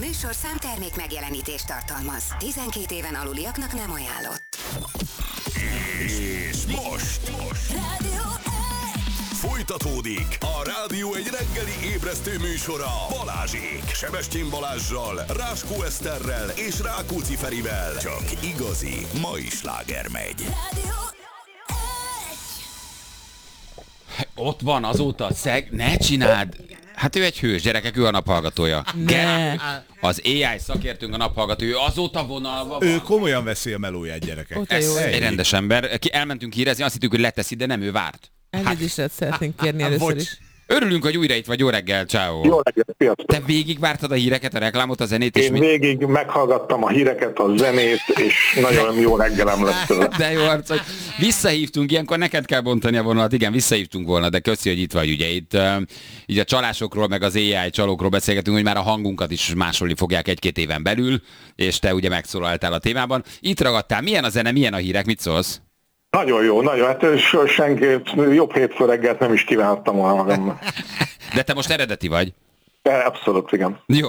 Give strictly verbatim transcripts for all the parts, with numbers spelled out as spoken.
műsorszám termék megjelenítést tartalmaz. tizenkét éven aluliaknak nem ajánlott. És most, most. Rádió egy. Folytatódik a Rádió egy reggeli ébresztő műsora Balázsék. Sebestyén Balázsral, Ráskó Eszterrel és Rákóczi Ferivel. Csak igazi mai sláger megy. Rádió egy. Ott van azóta a szeg... Ne csináld! Hát ő egy hős, gyerekek, ő a naphallgatója. Ne. Az á i szakértőnk a naphallgató, ő azóta vonalva van. Ő komolyan veszi a melóját, gyerekek. Ott a jó. Ez egy rendes ember. Ki elmentünk hírezni, azt hittük, hogy leteszi, de nem, ő várt. Elnézést szeretnénk kérni először is. Örülünk, hogy újra itt vagy. Jó reggel, ciao. Jó reggelt, sziasztok! Te végig vártad a híreket, a reklámot, a zenét, és Én mi... végig meghallgattam a híreket, a zenét, és nagyon jó reggelem lett tőle. De jó arc, hogy visszahívtunk, ilyenkor neked kell bontani a vonalat, igen, visszahívtunk volna, de köszi, hogy itt vagy, ugye itt uh, így a csalásokról, meg az á i csalókról beszélgetünk, hogy már a hangunkat is másolni fogják egy-két éven belül, és te ugye megszólaltál a témában. Itt ragadtál, milyen a zene, milyen a hírek, mit szólsz? Nagyon jó, nagyon, hát senki jobb hétfő reggelt nem is kívántam volna magamnak. De te most eredeti vagy? Abszolút, igen. Jó,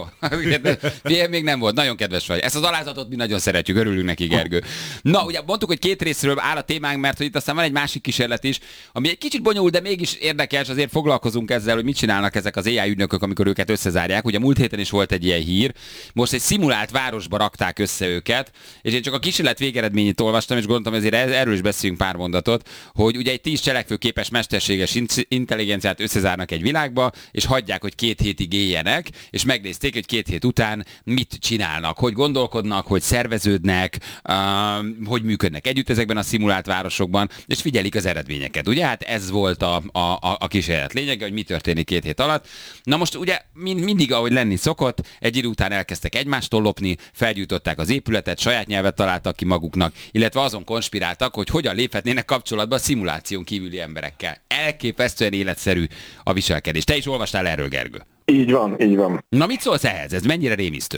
ilyen még nem volt, nagyon kedves vagy. Ezt az alázatot mi nagyon szeretjük, örülünk neki, Gergő. Na, ugye mondtuk, hogy két részről áll a témánk, mert hogy itt aztán van egy másik kísérlet is, ami egy kicsit bonyolult, de mégis érdekes, azért foglalkozunk ezzel, hogy mit csinálnak ezek az á i ügynökök, amikor őket összezárják. Ugye múlt héten is volt egy ilyen hír, most egy szimulált városba rakták össze őket, és én csak a kísérlet végeredményét olvastam, és gondoltam, ezért erről is beszéljünk pár mondatot, hogy ugye egy tíz cselekvőképes mesterséges intelligenciát összezárnak egy világba, és hagyják, hogy két hétig éljenek, és megnézték, hogy két hét után mit csinálnak, hogy gondolkodnak, hogy szerveződnek, uh, hogy működnek együtt ezekben a szimulált városokban, és figyelik az eredményeket. Ugye hát ez volt a, a, a kísérlet lényege, hogy mi történik két hét alatt. Na most ugye mind, mindig, ahogy lenni szokott, egy idő után elkezdtek egymástól lopni, felgyújtották az épületet, saját nyelvet találtak ki maguknak, illetve azon konspiráltak, hogy hogyan léphetnének kapcsolatba a szimuláción kívüli emberekkel. Elképesztően életszerű a viselkedés. Te is olvastál erről, Gergő? Így van, így van. Na mit szólsz ehhez? Ez mennyire rémisztő?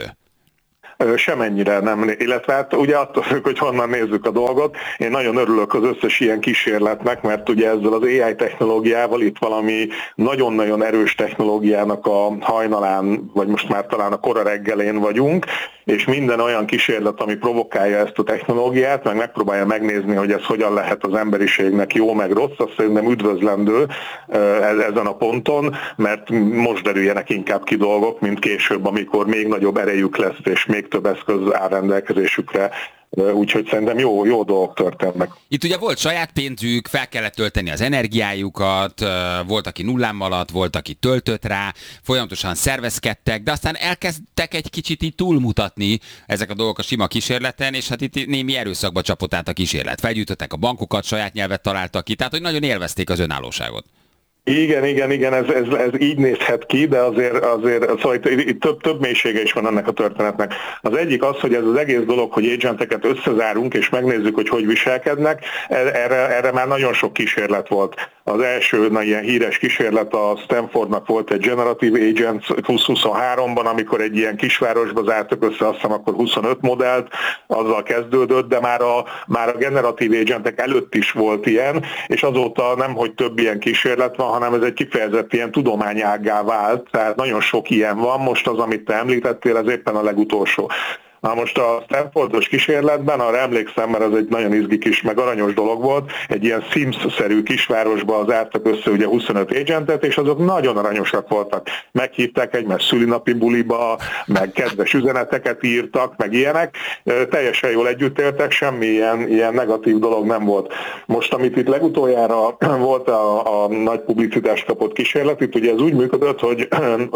Semennyire nem, illetve hát ugye attól függ, hogy honnan nézzük a dolgot. Én nagyon örülök az összes ilyen kísérletnek, mert ugye ezzel az á i technológiával itt valami nagyon-nagyon erős technológiának a hajnalán, vagy most már talán a kora reggelén vagyunk, és minden olyan kísérlet, ami provokálja ezt a technológiát, meg megpróbálja megnézni, hogy ez hogyan lehet az emberiségnek jó meg rossz, azt szerintem üdvözlendő ezen a ponton, mert most derüljenek inkább ki dolgok, mint később, amikor még nagyobb erejük lesz, és még több eszköz áll rendelkezésükre, úgyhogy szerintem jó, jó dolgok történnek. Itt ugye volt saját pénzük, fel kellett tölteni az energiájukat, volt, aki nullám alatt, volt, aki töltött rá, folyamatosan szervezkedtek, de aztán elkezdtek egy kicsit így túlmutatni ezek a dolgok a sima kísérleten, és hát itt némi erőszakba csapott át a kísérlet. Felgyűjtöttek a bankokat, saját nyelvet találtak ki, tehát hogy nagyon élvezték az önállóságot. Igen, igen, igen, ez, ez, ez így nézhet ki, de azért, azért szóval itt, itt több, több mélysége is van ennek a történetnek. Az egyik az, hogy ez az egész dolog, hogy agenteket összezárunk, és megnézzük, hogy hogy viselkednek, erre, erre már nagyon sok kísérlet volt. Az első na, ilyen híres kísérlet a Stanfordnak volt egy Generative Agents húsz-huszonháromban, amikor egy ilyen kisvárosba zártak össze, azt hiszem akkor huszonöt modellt, azzal kezdődött, de már a, már a Generative Agentek előtt is volt ilyen, és azóta nem, hogy több ilyen kísérlet van, hanem ez egy kifejezett ilyen tudományággá vált, tehát nagyon sok ilyen van, most az, amit te említettél, ez éppen a legutolsó. Na most a Stanfordos kísérletben, arra emlékszem, mert ez egy nagyon izgi kis, meg aranyos dolog volt, egy ilyen Sims-szerű kisvárosba zártak össze ugye huszonöt agentet, és azok nagyon aranyosak voltak. Meghívták egymást szülinapi buliba, meg kedves üzeneteket írtak, meg ilyenek. Teljesen jól együtt éltek, semmi ilyen, ilyen negatív dolog nem volt. Most, amit itt legutoljára volt a, a nagy publicitást kapott kísérlet, itt ugye ez úgy működött, hogy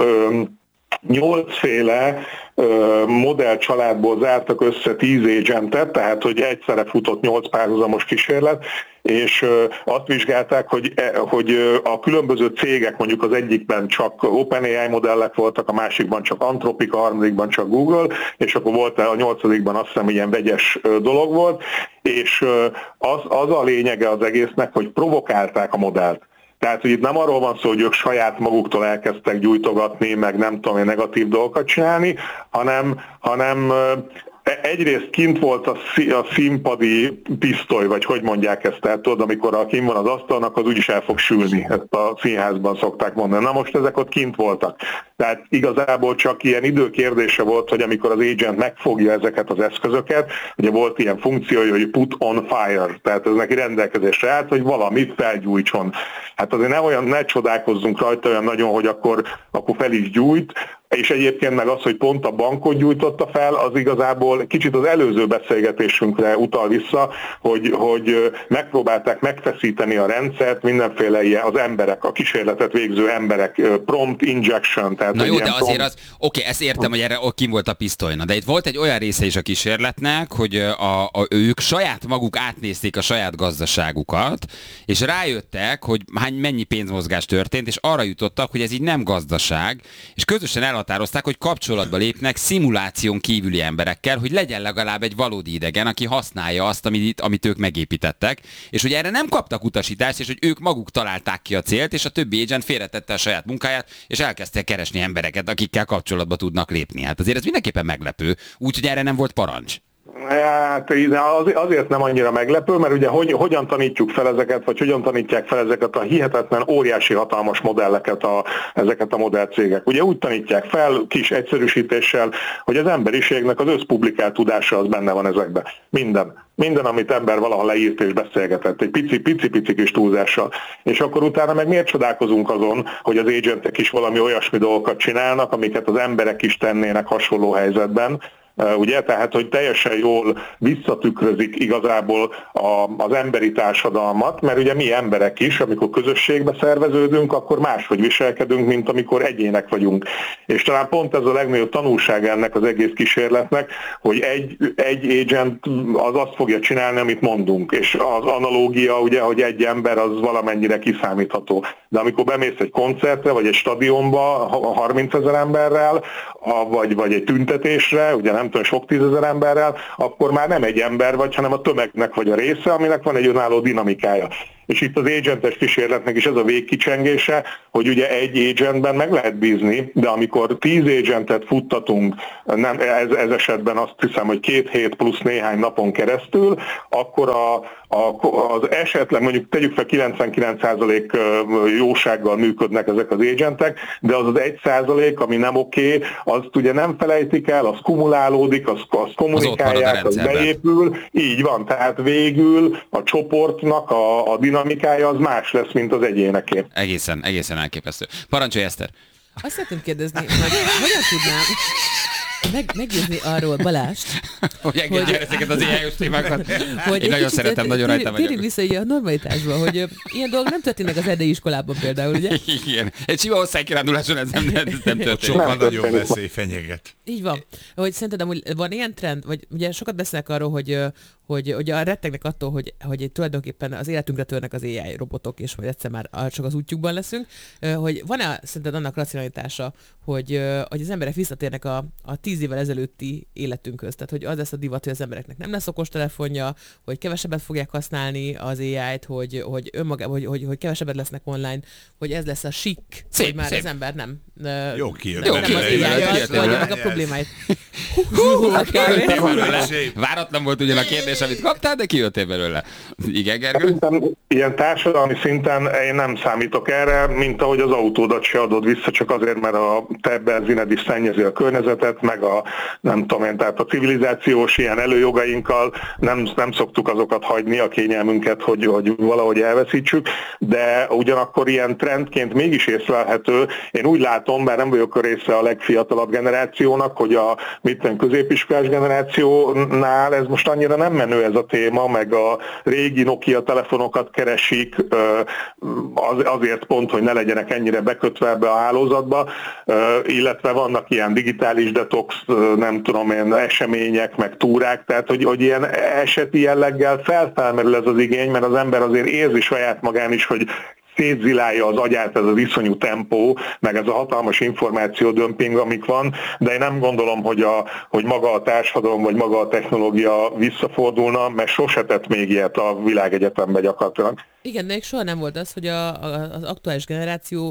nyolcféle modell családból zártak össze tíz agentet, tehát hogy egyszerre futott nyolc párhuzamos kísérlet, és azt vizsgálták, hogy, hogy a különböző cégek, mondjuk az egyikben csak OpenAI modellek voltak, a másikban csak Anthropic, a harmadikban csak Google, és akkor volt a nyolcadikban azt hiszem ilyen vegyes dolog volt, és az, az a lényege az egésznek, hogy provokálták a modellt. Tehát, hogy itt nem arról van szó, hogy ők saját maguktól elkezdtek gyújtogatni, meg nem tudom, negatív dolgokat csinálni, hanem, hanem egyrészt kint volt a, szí, a színpadi pisztoly, vagy hogy mondják ezt, tehát tudod, amikor a kint van az asztalnak, az úgyis el fog sülni, ezt a színházban szokták mondani. Na most ezek ott kint voltak. Tehát igazából csak ilyen időkérdése volt, hogy amikor az agent megfogja ezeket az eszközöket, ugye volt ilyen funkciója, hogy put on fire, tehát ez neki rendelkezésre állt, hogy valamit felgyújtson. Hát azért ne olyan, ne csodálkozzunk rajta olyan nagyon, hogy akkor, akkor fel is gyújt, és egyébként meg az, hogy pont a bankot gyújtotta fel, az igazából kicsit az előző beszélgetésünkre utal vissza, hogy, hogy megpróbálták megfeszíteni a rendszert, mindenféle ilyen az emberek, a kísérletet végző emberek, prompt injection. Tehát na jó, de prompt... azért az, oké, ezt értem, hogy erre kim volt a pisztolyna, de itt volt egy olyan része is a kísérletnek, hogy a, a, ők saját maguk átnézték a saját gazdaságukat, és rájöttek, hogy hány, mennyi pénzmozgás történt, és arra jutottak, hogy ez így nem gazdaság, és közösen el határozták, hogy kapcsolatba lépnek szimuláción kívüli emberekkel, hogy legyen legalább egy valódi idegen, aki használja azt, amit, amit ők megépítettek, és hogy erre nem kaptak utasítást, és hogy ők maguk találták ki a célt, és a többi agent félretette a saját munkáját, és elkezdtek keresni embereket, akikkel kapcsolatba tudnak lépni. Hát azért ez mindenképpen meglepő, úgyhogy erre nem volt parancs. Hát azért nem annyira meglepő, mert ugye hogy, hogyan tanítjuk fel ezeket, vagy hogyan tanítják fel ezeket a hihetetlen, óriási, hatalmas modelleket, a, ezeket a modellcégek. Ugye úgy tanítják fel, kis egyszerűsítéssel, hogy az emberiségnek az összpublikált tudása az benne van ezekben. Minden. Minden, amit ember valaha leírt és beszélgetett, egy pici-pici kis túlzással. És akkor utána meg miért csodálkozunk azon, hogy az agentek is valami olyasmi dolgokat csinálnak, amiket az emberek is tennének hasonló helyzetben. Ugye, tehát, hogy teljesen jól visszatükrözik igazából a, az emberi társadalmat, mert ugye mi emberek is, amikor közösségbe szerveződünk, akkor máshogy viselkedünk, mint amikor egyének vagyunk. És talán pont ez a legnagyobb tanulság ennek az egész kísérletnek, hogy egy, egy agent az azt fogja csinálni, amit mondunk, és az analógia, ugye, hogy egy ember az valamennyire kiszámítható. De amikor bemész egy koncertre, vagy egy stadionba harmincezer emberrel, vagy, vagy egy tüntetésre, ugye nem tudom, sok tízezer emberrel, akkor már nem egy ember vagy, hanem a tömegnek vagy a része, aminek van egy önálló dinamikája. És itt az agentes kísérletnek is ez a végkicsengése, hogy ugye egy agentben meg lehet bízni, de amikor tíz agentet futtatunk, nem, ez, ez esetben azt hiszem, hogy két hét plusz néhány napon keresztül, akkor a, a, az esetleg mondjuk tegyük fel kilencvenkilenc százalék jósággal működnek ezek az agentek, de az az egy százalék, ami nem oké, azt ugye nem felejtik el, az kumulálódik, az, az kommunikálják, az beépül, így van, tehát végül a csoportnak a, a dinamikája az más lesz, mint az egyéneké. Egészen, egészen elképesztő. Parancsolj, Eszter! Azt szeretném kérdezni, hogy hogyan tudnám meg, meggyőzni arról Balást, hogy engedje ezeket az ilyen témákat. Hogy én nagyon szeretem, nagyon rajta vagyok. Térjünk vissza a normalitásba, hogy ilyen dolgok nem történnek az erdei iskolában például, ugye? Igen. Egy sima osztálykiránduláson ez nem, nem, nem történik. Sokkal nagyon veszély fenyeget. Így van. Hogy szerinted amúgy van ilyen trend, vagy ugye sokat beszélnek arról, hogy hogy ugye rettegnek attól, hogy, hogy tulajdonképpen az életünkre törnek az á i robotok, és majd egyszer már csak az útjukban leszünk, hogy van-e szerinted annak racionalitása, hogy, hogy az emberek visszatérnek a, a tíz évvel ezelőtti életünkhöz? Tehát, hogy az lesz a divat, hogy az embereknek nem lesz okostelefonja, hogy kevesebbet fogják használni az á i-t, hogy, hogy, önmagában, hogy, hogy, hogy kevesebbet lesznek online, hogy ez lesz a sik, szép, hogy már szép. Az ember nem, jó, kijött. Nem, nem az á i-t oldja meg a problémáit. Váratlan volt ugyan a kérdés, amit kaptál, de kijöttél belőle. Igen, Gergő? Szerintem ilyen társadalmi szinten én nem számítok erre, mint ahogy az autódat se adod vissza, csak azért, mert a te benzined is szennyezi a környezetet, meg a, nem tudom én, tehát a civilizációs ilyen előjogainkkal nem, nem szoktuk azokat hagyni, a kényelmünket, hogy, hogy valahogy elveszítsük, de ugyanakkor ilyen trendként mégis észlelhető. Én úgy látom, bár nem vagyok a része a legfiatalabb generációnak, hogy a mitten középiskolás generációnál ez most annyira nem menő ez a téma, meg a régi Nokia telefonokat keresik azért pont, hogy ne legyenek ennyire bekötve ebbe a hálózatba, illetve vannak ilyen digitális detox, nem tudom én, események, meg túrák, tehát hogy, hogy ilyen eseti jelleggel felfelmerül ez az igény, mert az ember azért érzi saját magán is, hogy szétzilálja az agyát ez az iszonyú tempó, meg ez a hatalmas információdömping, amik van, de én nem gondolom, hogy, a, hogy maga a társadalom, vagy maga a technológia visszafordulna, mert sose tett még ilyet a világegyetemben gyakorlatilag. Igen, de még soha nem volt az, hogy a, a, az aktuális generáció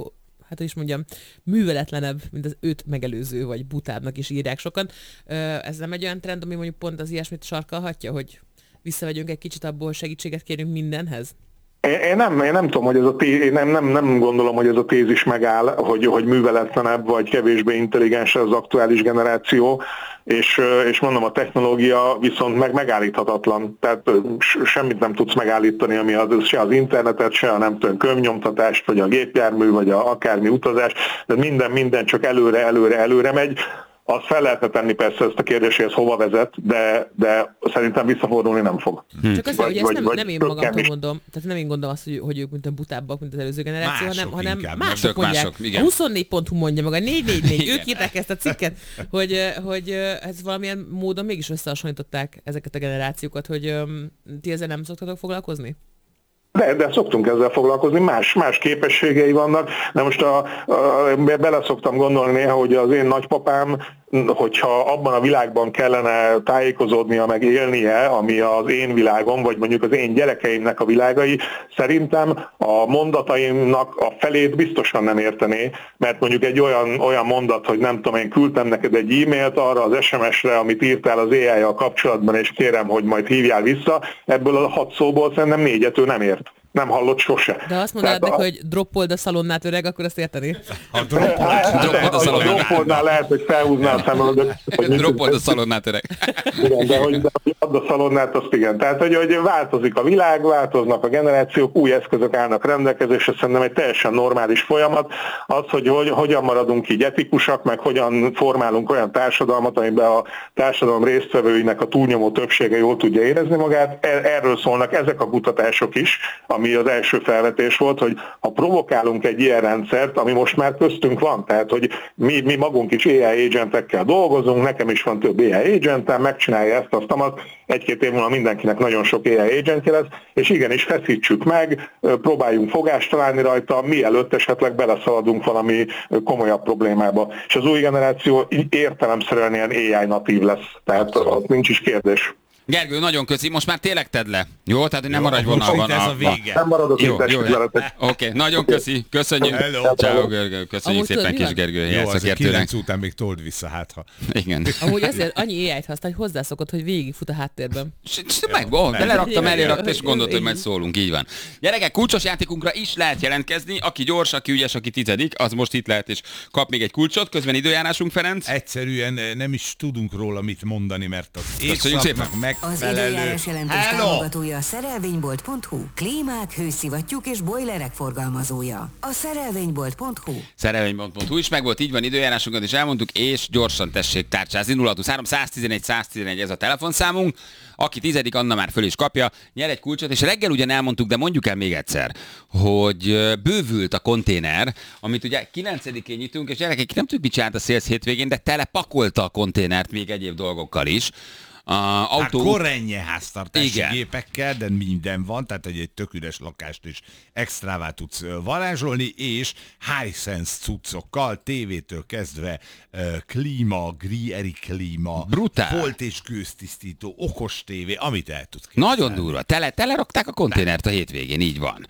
hát hogy is mondjam, műveletlenebb, mint az őt megelőző, vagy butábbnak is írják sokan. Ez nem egy olyan trend, ami mondjuk pont az ilyesmit sarkalhatja, hogy visszavegyünk egy kicsit abból, segítséget kérünk mindenhez? Én nem, én nem tudom, hogy ez a té- én nem, nem, nem gondolom, hogy ez a tézis megáll, hogy, hogy műveletlenebb vagy kevésbé intelligens az aktuális generáció, és, és mondom, a technológia viszont meg megállíthatatlan. Tehát semmit nem tudsz megállítani, ami az, se az internetet, se a nem tudom, könyvnyomtatást, vagy a gépjármű, vagy a akármi utazás, de minden, minden csak előre, előre, előre megy. Azt fel lehetne tenni persze ezt a kérdést, hogy ez hova vezet, de, de szerintem visszafordulni nem fog. Hm. Csak azért, hogy ezt nem, nem én magamtól mondom, tehát nem én gondolom azt, hogy, hogy ők mint a butábbak, mint az előző generáció, mások hanem, hanem mások mondják. Mások, igen. A huszonnégy pont hu mondja meg, a négy négy négy, ők írták ezt a cikket, hogy, hogy ez valamilyen módon mégis összehasonlították ezeket a generációkat, hogy ti ezzel nem szoktatok foglalkozni? De, de szoktunk ezzel foglalkozni, más, más képességei vannak, de most a, a, bele szoktam gondolni néha, hogy az én nagypapám, hogyha abban a világban kellene tájékozódnia, meg élnie, ami az én világom, vagy mondjuk az én gyerekeimnek a világai, szerintem a mondataimnak a felét biztosan nem értené, mert mondjuk egy olyan, olyan mondat, hogy nem tudom, én küldtem neked egy e-mailt arra az es em es-re, amit írtál az á i-jal kapcsolatban, és kérem, hogy majd hívjál vissza, ebből a hat szóból szerintem négyet ő nem ért. Nem hallott sose. De azt mondanád neki, a... hogy droppold a szalonnát, öreg, akkor azt érteni? A droppold a szalonnát. A droppoldnál lehet, hogy felhúzná a szemöldöt. Droppold a szalonnát, öreg. Igen, de hogy, de hogy add a szalonnát, azt igen. Tehát, hogy, hogy változik a világ, változnak a generációk, új eszközök állnak rendelkezésre, szerintem egy teljesen normális folyamat. Az, hogy, hogy hogyan maradunk így etikusak, meg hogyan formálunk olyan társadalmat, amiben a társadalom résztvevőinek a túlnyomó többsége jól tudja érezni magát. Erről szólnak ezek a kutatások is, ami az első felvetés volt, hogy ha provokálunk egy ilyen rendszert, ami most már köztünk van, tehát hogy mi, mi magunk is á i agentekkel dolgozunk, nekem is van több á i agentem, megcsinálja ezt, azt, amat, egy-két év múlva mindenkinek nagyon sok á i agentje lesz, és igenis feszítsük meg, próbáljunk fogást találni rajta, mielőtt esetleg beleszaladunk valami komolyabb problémába. És az új generáció értelemszerűen ilyen á i natív lesz, tehát ott nincs is kérdés. Gergő, nagyon köszi, most már tényleg tedd le. Jó, tehát hogy nem maradj vonalban. Ez a vége. Nem maradok jó, itt. Jó, jó. Oké, okay, nagyon köszi, köszönjük. Ciao, Gergő, köszönjük Amúgy szépen Kis Gergő. Jó, az kilenc után még told vissza, hát ha. Igen. Amúgy azért annyi á i-t használ, hogy hozzászokott, hogy végigfut a háttérben. Meg, oh, beleraktam, elé és gondolt, hogy majd szólunk, így van. Gyerekek, kulcsos játékunkra is lehet jelentkezni, aki gyors, aki ügyes, aki tizedik, az most itt lehet és kap még egy kulcsot. Közben időjárásunk, Ferenc. Egyszerűen nem is tudunk róla mit mondani, mert az égszaknak megfelelő. Jelentés támogatója a szerelvénybolt pont hu. Klímák, hőszivattyúk és bojlerek forgalmazója. A szerelvénybolt pont hu. szerelvénybolt pont hu is meg volt, így van, időjárásunkat is elmondtuk, és gyorsan tessék tárcsázni. nulla huszonhárom száztizenegy száztizenegy ez a telefonszámunk. Aki tizedik, Anna már föl is kapja, nyer egy kulcsot, és reggel ugyan elmondtuk, de mondjuk el még egyszer, hogy bővült a konténer, amit ugye kilencedikén nyitunk, és gyerekek, nem tudjuk, mit csinált a Sales hétvégén, de telepakolta a konténert még egyéb dolgokkal is. Uh, autó... Hát korrennye háztartási gépekkel, de minden van, tehát egy, egy tök üres lakást is extrává tudsz varázsolni, és Hisense cuccokkal, tévétől kezdve uh, klíma, Grieri klíma, brutál, folt és gőztisztító, okos tévé, amit el tudsz képzelni. Nagyon durva. Tele, telerakták a konténert a hétvégén, így van.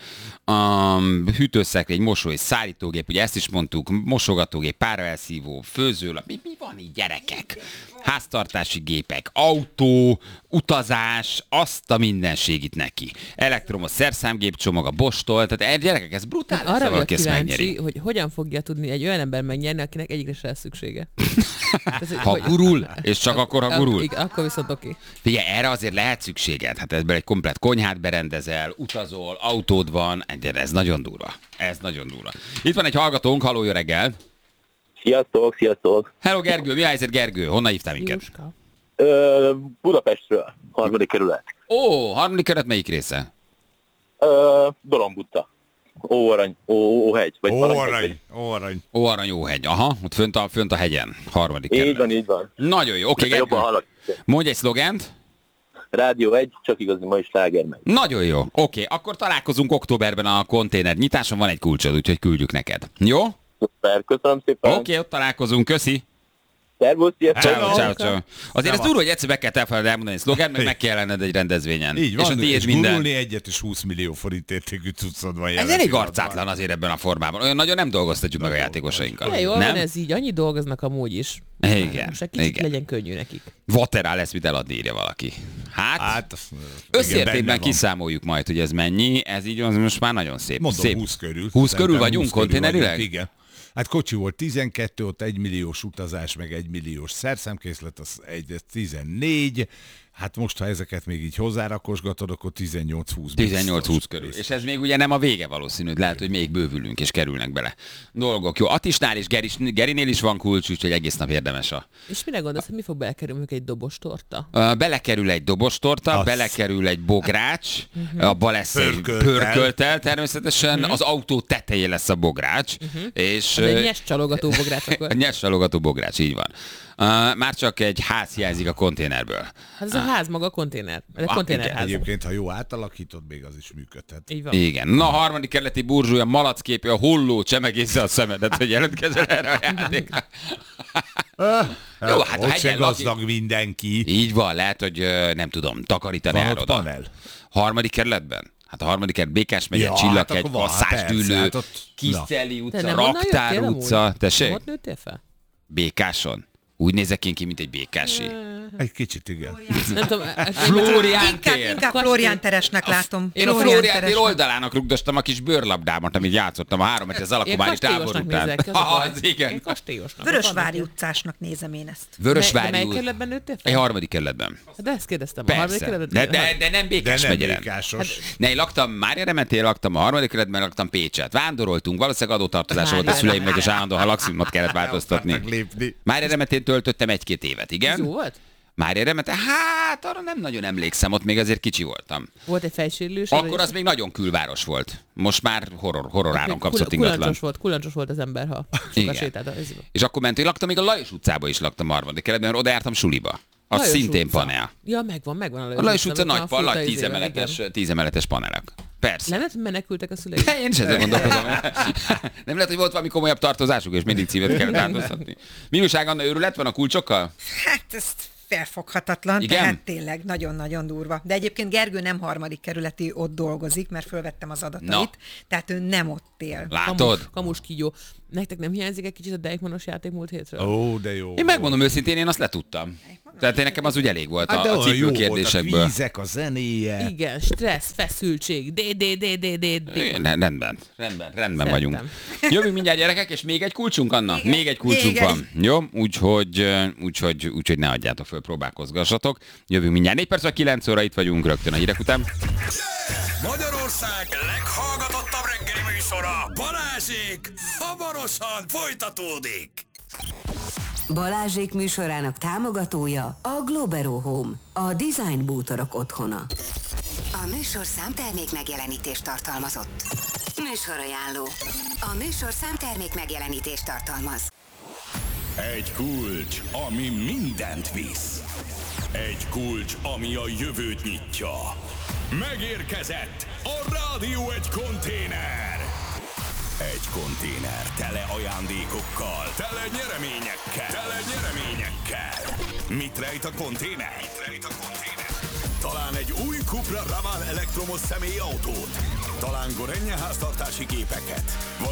Um, hűtőszekrény, mosó és szárítógép, ugye ezt is mondtuk, mosogatógép, páraelszívó, főzőlap, mi, mi van így, gyerekek? Háztartási gépek, autó, utazás, azt a mindenségit neki. Elektromos szerszámgépcsomag, a Bosch-tól, tehát gyerekek, ez brutál. Arra vagyok kíváncsi, hogy hogyan fogja tudni egy olyan ember megnyerni, akinek egyikre se lesz szüksége. Ez, ha hogy... gurul, és csak akkor, ha gurul. Igen, akkor viszont oké. Figyelj, erre azért lehet szükséged. Hát ebben egy komplett konyhát berendezel, utazol, autód van, ez nagyon durva. Ez nagyon durva. Itt van egy hallgatónk, halló, jó reggel. Sziasztok, sziasztok. Hello Gergő, mi a helyzet, Gergő? Honnan hívtál minket? Ö, Budapestről, harmadik kerület. Ó, harmadik kerület melyik része? Ö, Dolombutta. Óarany, Óhegy. Óarany, Óarany. Óarany, Óhegy, aha, ott fönt a, fönt a hegyen, harmadik kerület. Így van, így van. Nagyon jó, oké, okay, Gergő. Mondj egy szlogent. Rádió egy, csak igazi mai sláger meg. Nagyon jó, oké, okay, akkor találkozunk októberben a konténer nyitáson, van egy kulcsod, úgyhogy küldjük neked. Jó? Szuper, köszönöm szépen. Oké, okay, ott találkozunk, köszi. Szervusz, sziasztok! Ciao, ciao, ciao. Azért ez durva, hogy egyszer meg kell elfelelni elmondani szlogán, meg meg kell lenned egy rendezvényen. Így van, és a tiéd és minden. gurulni egyet és húsz millió forint értékű cuccod van. Ez elég arcátlan azért ebben a formában. Olyan nagyon nem dolgoztatjuk meg a játékosainkat. Ja, jól nem? van ez így, annyi dolgoznak amúgy is. Igen, Most egy kicsit igen. legyen könnyű nekik. Vaterá lesz, mit eladni, írja valaki. Hát, Hát, az- összértékben benne van. kiszámoljuk majd, hogy ez mennyi. Ez így van, most már nagyon szép. Mondom, szép. húsz körül. húsz Szerintem körül vagyunk húsz körül konténerileg? vagyunk, igen. Hát kocsi volt tizenkettő, ott egy milliós utazás, meg egy milliós szerszámkészlet, az egy az tizennégy. Hát most, ha ezeket még így hozzárakosgatod, akkor tizennyolc-húsz. tizennyolc-húsz körül. És ez még ugye nem a vége valószínű, lehet, hogy még bővülünk és kerülnek bele dolgok. Jó, Attisnál és Geris, Gerinél is van kulcs, úgyhogy egész nap érdemes a... És mire gondolsz, hogy mi fog belekerülni, egy dobos torta? Uh, belekerül egy dobostorta, Az. belekerül egy bogrács, abba lesz egy Pörköltel. pörköltel természetesen, az autó tetején lesz a bogrács, és... Az egy uh, nyes csalogató bogrács a akkor. nyers csalogató bogrács, így van. Uh, már csak egy ház hiányzik a konténerből. Hát ez a ház maga a konténer. Ez egy Ah, konténerház. Egyébként, ha jó átalakítod, még az is működhet. Így van. Igen. Na, a harmadik kerületi burzsúly, a malacképű, a holló, csemegészze a szemedet, hogy jelentkezel erre a játékra. Jó, hát ha ott se hegyen lakik- gazdag mindenki. Így van, lehet, hogy ö, nem tudom, takarítani Van jár ott oda. panel? Harmadik kerületben? Hát a harmadik kerület, Békás megye, Ja, hát Csillaghegy, akkor van, Masszásdűlő, persze, hát ott- Kiszteli Te utca, nem onnan Raktár jöttél utca. amúgy? Tessék? Ott nőttél fel? Békáson? Úgy nézek én ki, mint egy békási. Egy kicsit, igen. Nem tudom. Flórián Inkább, tér. inkább Flórián Teresnek látom. Én a Flórián tér Teresnek. oldalának rugdostam a kis bőrlabdámat, amit játszottam a három az alakumális tábor kastélyosnak után. nézek, ez a Ha, baj. az igen. Én kastélyosnak. Vörösvári utcásnak nézem én ezt. Vörösvári Mely út. kerületben nőttél fel? Egy harmadik kerületben. De ezt kérdeztem. A harmadik Persze. kerületben? De, de, de nem De Békás nem megyeren. békásos. Ne, én laktam Mária Remetén, laktam a harmadik kerületben, laktam Pécset. Vándoroltunk, valószínűleg adótartozása volt a Mária szüleimnek, és állandóan a lakszínmot kellett változtatni. akartak lépni. Mária Remetén töltöttem egy-két évet, Ez igen. jó volt? Mária Remetén, hát arra nem nagyon emlékszem, ott még azért kicsi voltam. Volt egy fejsérülés? Akkor az még nagyon külváros volt. Most már horror, horror áron kapszott ingatlan. Kulancsos volt, kulancsos volt az ember, ha Igen. sokat sétált. Ez És akkor mentünk, laktam még a Lajos utcába is laktam a harmadik kerületben, mert oda jártam suliba. Az Lajos szintén utca. panel. Ja, megvan, megvan a Lajos, A Lajos utca ott van nagy a pal, Fulta nagy izével, tízemeletes, igen. tízemeletes panelek. Persze. Nem lehet, hogy menekültek a szüleik? De én is ezzel gondolkozom. Nem lehet, hogy volt valami komolyabb tartozásuk, és mindig címet kellett változtatni. Minuság Anna, őrület van a kulcsokkal? Hát ezt felfoghatatlan, Igen? tehát tényleg nagyon-nagyon durva. De egyébként Gergő nem harmadik kerületi, ott dolgozik, mert fölvettem az adatait, Na. tehát ő nem ott él. Látod? Kamus, kamus kígyó. Nektek nem hiányzik egy kicsit a Deichmannos játék múlt hétről? Ó, de jó. Én megmondom őszintén, én azt letudtam. Tehát én nekem az úgy elég volt Hát de a, a olyan jó cipő volt, a kérdésekből. vízek, a zenéje. Igen, stressz, feszültség, d d d d d d Igen, Rendben, rendben, rendben Szerettem. vagyunk. Jövünk mindjárt gyerekek, és még egy kulcsunk, Anna? Még egy kulcsunk még egy. van. Jó? Úgyhogy, úgyhogy, úgyhogy ne adjátok föl, próbálkozgassatok. Jövünk mindjárt. négy perc, vagy kilenc óra itt vagyunk rögtön a hírek után. Magyarország leghallgatottabb reggeli műsora, Balázsék, hamarosan folytatódik. Balázsék műsorának támogatója a Globero Home, a design bútorok otthona. A műsorszám termék megjelenítést tartalmazott. Műsorajánló. A műsorszám termék megjelenítést tartalmaz. Egy kulcs, ami mindent visz. Egy kulcs, ami a jövőt nyitja. Megérkezett a Rádió egy konténer. Egy konténer tele ajándékokkal, tele nyereményekkel, tele nyereményekkel. Mit rejt a konténer? Mit rejt a konténer? Talán egy új Cupra Ravan elektromos személyautót, talán Gorenje háztartási gépeket, vagy